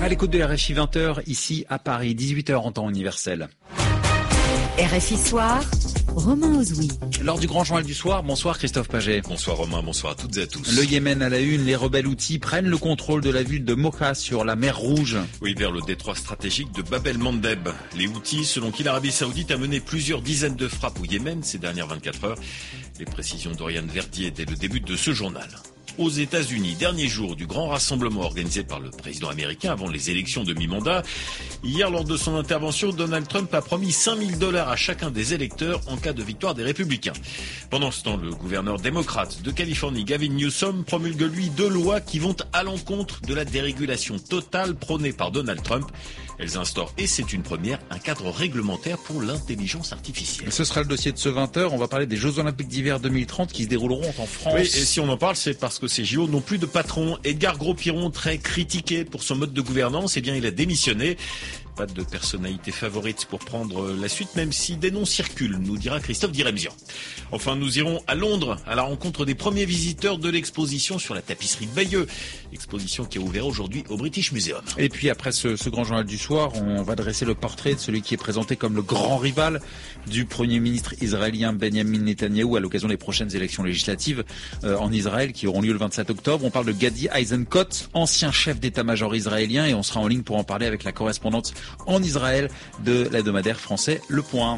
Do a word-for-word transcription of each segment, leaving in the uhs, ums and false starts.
À l'écoute de R F I vingt heures, ici à Paris, dix-huit heures en temps universel. R F I Soir, Romain Ozoui. Lors du grand journal du soir, bonsoir Christophe Paget. Bonsoir Romain, bonsoir à toutes et à tous. Le Yémen à la une, les rebelles houthis prennent le contrôle de la ville de Mocha sur la mer Rouge. Oui, vers le détroit stratégique de Bab el-Mandeb. Les houthis, selon qui l'Arabie Saoudite a mené plusieurs dizaines de frappes au Yémen ces dernières vingt-quatre heures. Les précisions d'Oriane Verdier dès le début de ce journal. Aux États-Unis, dernier jour du grand rassemblement organisé par le président américain avant les élections de mi-mandat. Hier, lors de son intervention, Donald Trump a promis cinq mille dollars à chacun des électeurs en cas de victoire des Républicains. Pendant ce temps, le gouverneur démocrate de Californie, Gavin Newsom, promulgue lui deux lois qui vont à l'encontre de la dérégulation totale prônée par Donald Trump. Elles instaurent, et c'est une première, un cadre réglementaire pour l'intelligence artificielle. Ce sera le dossier de ce vingt heures. On va parler des Jeux Olympiques d'hiver deux mille trente qui se dérouleront en France. Oui, et si on en parle, c'est parce que ces J O n'ont plus de patron. Edgar Gros-Piron, très critiqué pour son mode de gouvernance, eh bien, il a démissionné. Pas de personnalité favorite pour prendre la suite, même si des noms circulent, nous dira Christophe Diremzian. Enfin, nous irons à Londres, à la rencontre des premiers visiteurs de l'exposition sur la tapisserie de Bayeux. Exposition qui est ouverte aujourd'hui au British Museum. Et puis après ce, ce grand journal du soir, on va dresser le portrait de celui qui est présenté comme le grand rival du Premier ministre israélien Benjamin Netanyahou à l'occasion des prochaines élections législatives euh, en Israël qui auront lieu le vingt-sept octobre. On parle de Gadi Eisenkot, ancien chef d'état-major israélien, et on sera en ligne pour en parler avec la correspondante en Israël de l'hebdomadaire français Le Point.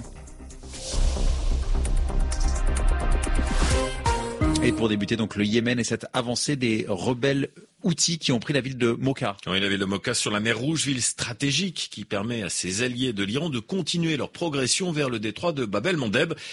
Et pour débuter, donc, le Yémen et cette avancée des rebelles houthis qui ont pris la ville de Mocha. Oui, la ville de Mocha sur la mer Rouge, ville stratégique qui permet à ses alliés de l'Iran de continuer leur progression vers le détroit de Bab el-Mandeb.